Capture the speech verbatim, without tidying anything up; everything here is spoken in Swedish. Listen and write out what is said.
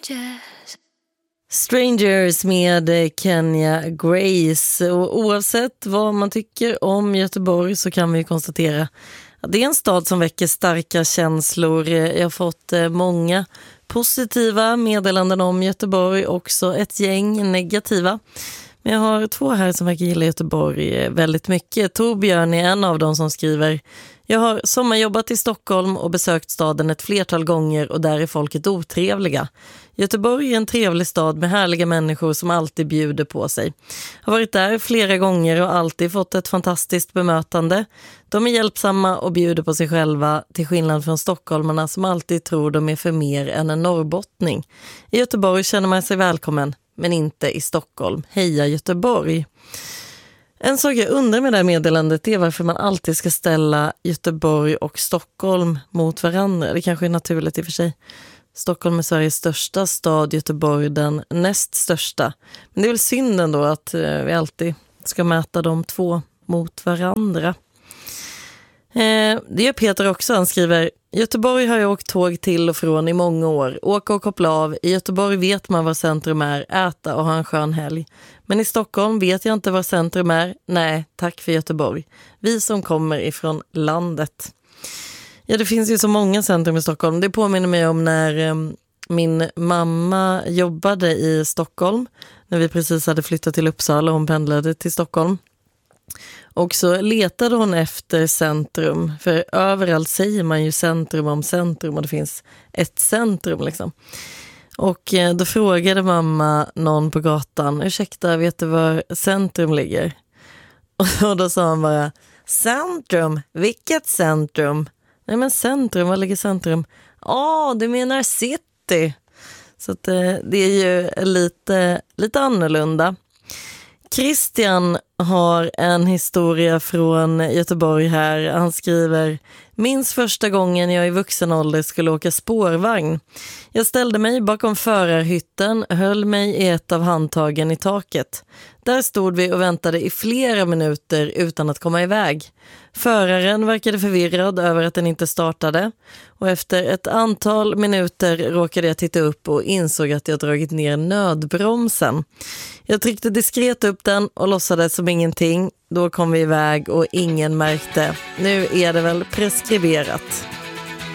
Strangers. Strangers med Kenya Grace. Och oavsett vad man tycker om Göteborg så kan vi konstatera att det är en stad som väcker starka känslor. Jag har fått många positiva meddelanden om Göteborg, också ett gäng negativa. Men jag har två här som verkar gilla Göteborg väldigt mycket. Torbjörn är en av dem som skriver: jag har sommarjobbat i Stockholm och besökt staden ett flertal gånger och där är folket otrevliga. Göteborg är en trevlig stad med härliga människor som alltid bjuder på sig. Jag har varit där flera gånger och alltid fått ett fantastiskt bemötande. De är hjälpsamma och bjuder på sig själva, till skillnad från stockholmarna som alltid tror de är för mer än en norrbottning. I Göteborg känner man sig välkommen, men inte i Stockholm. Heja Göteborg! En sak jag undrar med det här meddelandet är varför man alltid ska ställa Göteborg och Stockholm mot varandra. Det kanske är naturligt i och för sig. Stockholm är Sveriges största stad, Göteborg den näst största. Men det är väl synd ändå att vi alltid ska mäta de två mot varandra. Eh, det gör Peter också. Han skriver: Göteborg har jag åkt tåg till och från i många år. Åka och koppla av. I Göteborg vet man var centrum är, äta och ha en skön helg. Men i Stockholm vet jag inte var centrum är. Nej, tack för Göteborg. Vi som kommer ifrån landet. Ja, det finns ju så många centrum i Stockholm. Det påminner mig om när eh, min mamma jobbade i Stockholm. När vi precis hade flyttat till Uppsala och hon pendlade till Stockholm. Och så letade hon efter centrum. För överallt säger man ju centrum om centrum och det finns ett centrum liksom. Och eh, då frågade mamma någon på gatan: ursäkta, vet du var centrum ligger? Och då sa han bara: centrum? Vilket centrum? Nej men centrum, vad ligger centrum? Ja, oh, du menar city. Så att, eh, det är ju lite, lite annorlunda. Christian har en historia från Göteborg här. Han skriver: minns första gången jag i vuxen ålder skulle åka spårvagn. Jag ställde mig bakom förarhytten, höll mig i ett av handtagen i taket. Där stod vi och väntade i flera minuter utan att komma iväg. Föraren verkade förvirrad över att den inte startade. Och efter ett antal minuter råkade jag titta upp och insåg att jag dragit ner nödbromsen. Jag tryckte diskret upp den och låtsades som ingenting. Då kom vi iväg och ingen märkte. Nu är det väl preskriberat.